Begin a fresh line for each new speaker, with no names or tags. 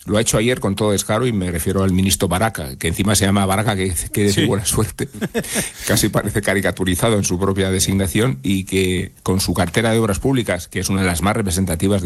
Lo ha hecho ayer con todo descaro, y me refiero al ministro Baraca, que encima se llama Baraca, que de buena suerte. Casi parece caricaturizado en su propia designación, y que con su cartera de obras públicas, que es una de las más representativas